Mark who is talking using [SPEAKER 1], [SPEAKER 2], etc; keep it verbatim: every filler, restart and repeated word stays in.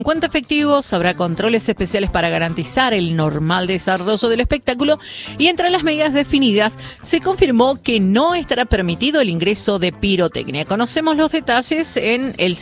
[SPEAKER 1] En cuanto a efectivos, habrá controles especiales para garantizar el normal desarrollo del espectáculo y entre las medidas definidas se confirmó que no estará permitido el ingreso de pirotecnia. Conocemos los detalles en el